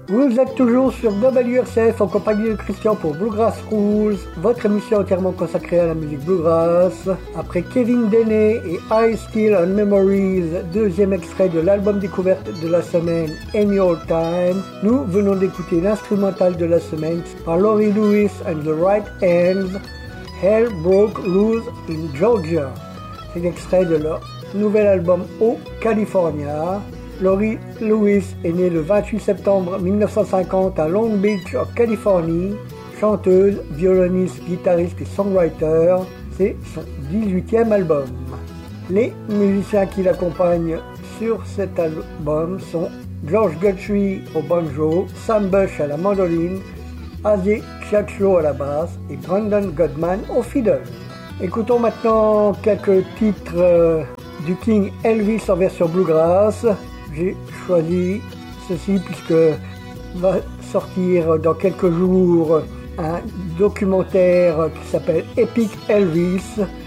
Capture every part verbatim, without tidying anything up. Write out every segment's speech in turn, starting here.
Vous êtes toujours sur W R C F en compagnie de Christian pour Bluegrass Rules, votre émission entièrement consacrée à la musique bluegrass. Après Kevin Deney et I Still on Memories, deuxième extrait de l'album découverte de la semaine Any Old Time, nous venons d'écouter l'instrumental de la semaine par Laurie Lewis and the Right Hands, Hell Broke Loose in Georgia. C'est l'extrait de leur nouvel album O California. Laurie Lewis est née le vingt-huit septembre mille neuf cent cinquante à Long Beach, en Californie. Chanteuse, violoniste, guitariste et songwriter, c'est son dix-huitième album. Les musiciens qui l'accompagnent sur cet album sont George Guthrie au banjo, Sam Bush à la mandoline, Ozzie Chiachlo à la basse et Brandon Goodman au fiddle. Écoutons maintenant quelques titres euh, du King Elvis en version bluegrass. J'ai choisi ceci puisque va sortir dans quelques jours un documentaire qui s'appelle Epic Elvis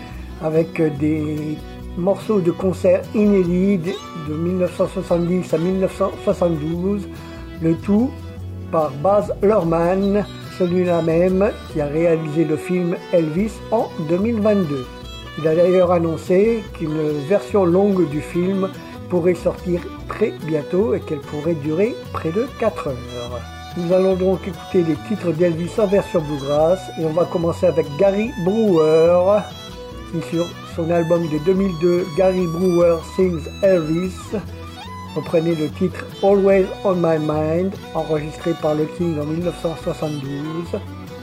avec des morceaux de concerts inédits de dix-neuf cent soixante-dix à dix-neuf cent soixante-douze, le tout par Baz Luhrmann, celui-là même qui a réalisé le film Elvis en deux mille vingt-deux. Il a d'ailleurs annoncé qu'une version longue du film pourrait sortir très bientôt et qu'elle pourrait durer près de quatre heures. Nous allons donc écouter les titres d'Elvis en version bluegrass et on va commencer avec Gary Brewer qui sur son album de deux mille deux Gary Brewer Sings Elvis reprenait le titre Always on My Mind enregistré par le King en dix-neuf cent soixante-douze.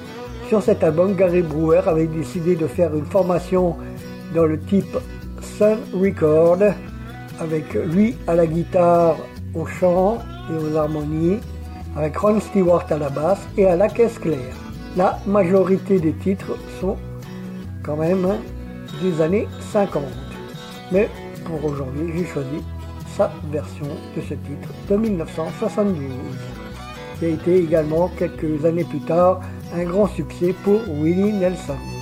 Sur cet album, Gary Brewer avait décidé de faire une formation dans le type Sun Record avec lui à la guitare, au chant et aux harmonies, avec Ron Stewart à la basse et à la caisse claire. La majorité des titres sont quand même des années cinquante. Mais pour aujourd'hui, j'ai choisi sa version de ce titre de dix-neuf cent soixante-douze, qui a été également quelques années plus tard un grand succès pour Willie Nelson.